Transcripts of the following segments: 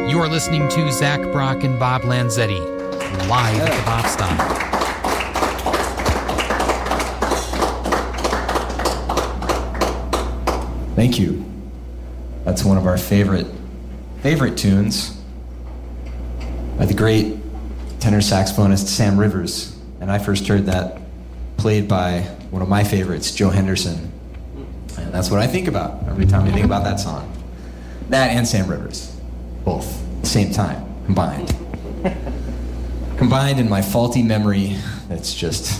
You're listening to Zach Brock and Bob Lanzetti, live at the Bob Stop. Thank you. That's one of our favorite tunes by the great tenor saxophonist Sam Rivers. And I first heard that played by one of my favorites, Joe Henderson. And that's what I think about every time I think about that song. That and Sam Rivers, both at the same time, combined. Combined in my faulty memory that's just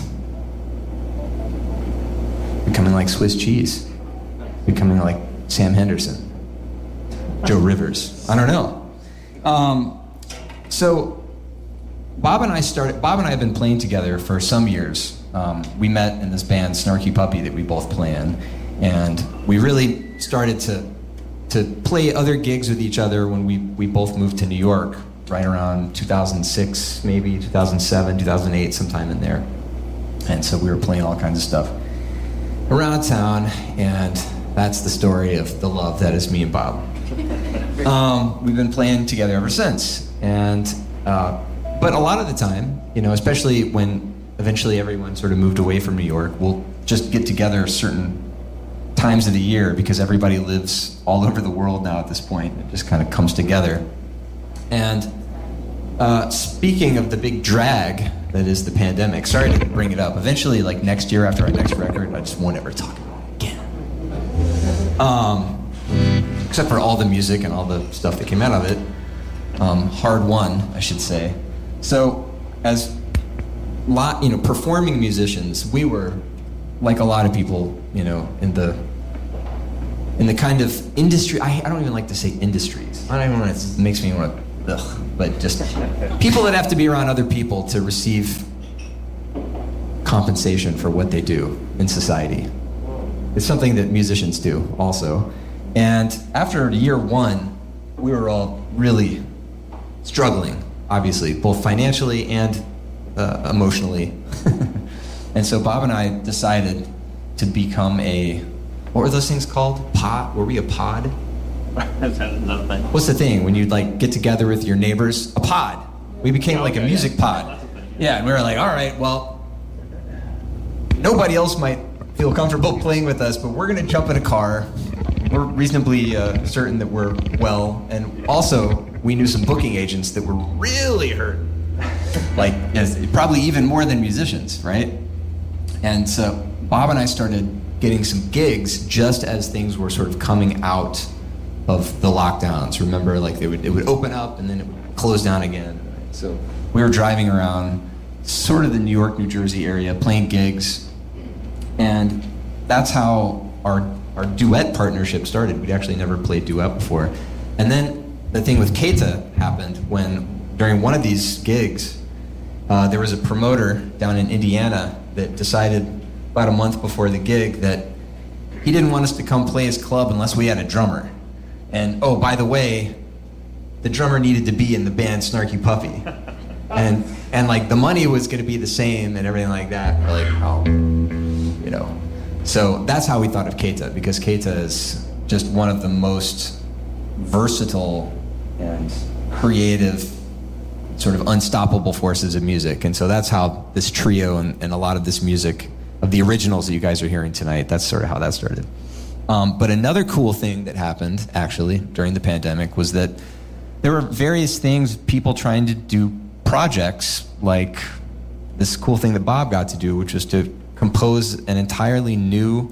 becoming like Swiss cheese. Becoming like Sam Henderson, Joe Rivers. I don't know. So Bob and I have been playing together for some years. We met in this band, Snarky Puppy, that we both play in. And we really started to play other gigs with each other when we both moved to New York, right around 2006, maybe 2007, 2008, sometime in there. And so we were playing all kinds of stuff around town, and that's the story of the love that is me and Bob. We've been playing together ever since. And but a lot of the time, especially when eventually everyone sort of moved away from New York, we'll just get together certain times of the year because everybody lives all over the world now at this point. It just kind of comes together. And speaking of the big drag that is the pandemic, sorry to bring it up. Eventually, like next year after our next record, I just won't ever talk about it again. Except for all the music and all the stuff that came out of it. Hard won, I should say. So, as performing musicians, we were, like a lot of people, in the kind of industry, I don't even like to say industries. I don't even want to, it makes me want to, but just people that have to be around other people to receive compensation for what they do in society. It's something that musicians do also. And after year one, we were all really struggling, obviously, both financially and emotionally. And so Bob and I decided to become what were those things called? Pod? Were we a pod? That's another thing. What's the thing when you get together with your neighbors? A pod. We became like a music pod. Yeah, and we were like, all right, well, nobody else might feel comfortable playing with us, but we're going to jump in a car. We're reasonably certain that we're well, and also we knew some booking agents that were really hurt, probably even more than musicians, right? And so Bob and I started getting some gigs just as things were sort of coming out of the lockdowns. Remember, it would open up and then it would close down again. So we were driving around sort of the New York, New Jersey area, playing gigs, and that's how our duet partnership started. We'd actually never played duet before. And then the thing with Keita happened when, during one of these gigs, there was a promoter down in Indiana that decided about a month before the gig that he didn't want us to come play his club unless we had a drummer. And, oh, by the way, the drummer needed to be in the band Snarky Puppy. And the money was going to be the same and everything like that. We're like, oh, So that's how we thought of Keita, because Keita is just one of the most versatile and creative, sort of unstoppable forces of music. And so that's how this trio and a lot of this music of the originals that you guys are hearing tonight, that's sort of how that started. But another cool thing that happened, actually, during the pandemic was that there were various things, people trying to do projects, like this cool thing that Bob got to do, which was to compose an entirely new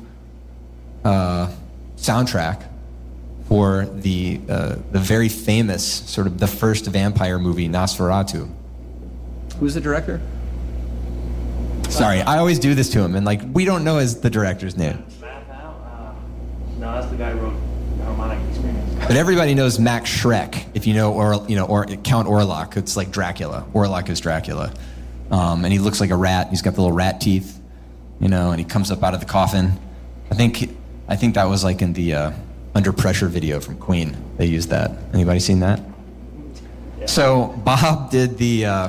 soundtrack for the very famous, sort of the first vampire movie, Nosferatu. Who's the director? Sorry, I always do this to him, and we don't know the director's name. No, that's the guy who wrote Harmonic Experience. But everybody knows Max Schreck, if you know, or Count Orlok. It's like Dracula. Orlok is Dracula, and he looks like a rat. He's got the little rat teeth, and he comes up out of the coffin. I think that was in the Under Pressure video from Queen. They used that. Anybody seen that? Yeah. So Bob did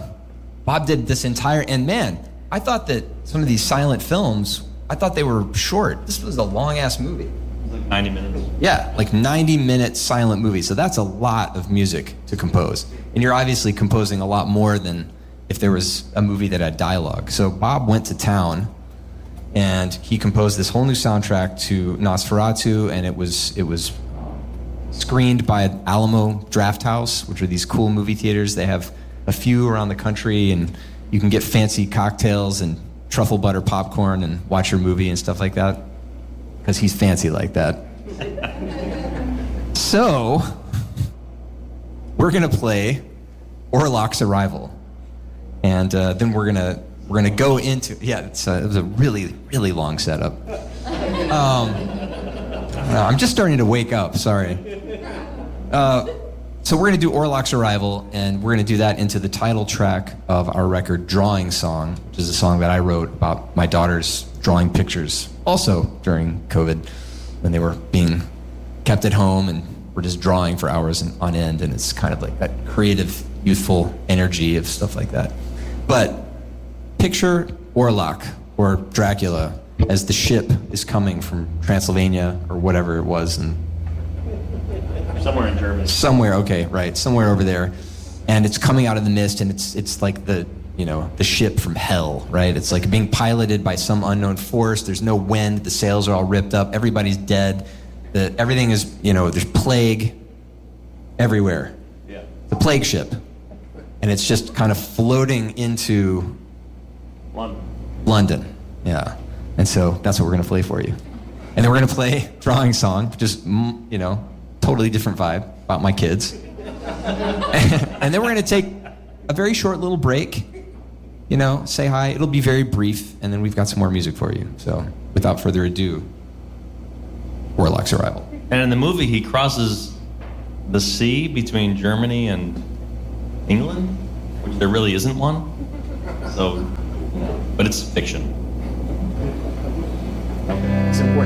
this entire, and man, I thought that some of these silent films, I thought they were short. This was a long-ass movie. It was 90 minutes. Yeah, like 90-minute silent movie. So that's a lot of music to compose. And you're obviously composing a lot more than if there was a movie that had dialogue. So Bob went to town, and he composed this whole new soundtrack to Nosferatu, and it was screened by Alamo Drafthouse, which are these cool movie theaters. They have a few around the country, and you can get fancy cocktails and truffle butter popcorn and watch your movie and stuff like that, because he's fancy like that. So, we're gonna play Orlok's Arrival, and then we're gonna go into it was a really, really long setup. I'm just starting to wake up. Sorry. So we're going to do Orlok's Arrival, and we're going to do that into the title track of our record, Drawing Song, which is a song that I wrote about my daughters drawing pictures, also during COVID, when they were being kept at home and were just drawing for hours on end, and it's kind of like that creative, youthful energy of stuff like that. But picture Orlok, or Dracula, as the ship is coming from Transylvania, or whatever it was, and Somewhere in Germany. somewhere, okay, right, somewhere over there, and it's coming out of the mist, and it's like the ship from hell, right? It's like being piloted by some unknown force. There's no wind, the sails are all ripped up, everybody's dead, everything is, there's plague everywhere. Yeah. The plague ship, and it's just kind of floating into London, yeah. And so that's what we're gonna play for you, and then we're gonna play Drawing Song, just totally different vibe about my kids. And then we're going to take a very short little break, say hi. It'll be very brief, and then we've got some more music for you. So without further ado, Orlok's Arrival. And in the movie, he crosses the sea between Germany and England, which there really isn't one. So, but it's fiction. It's important.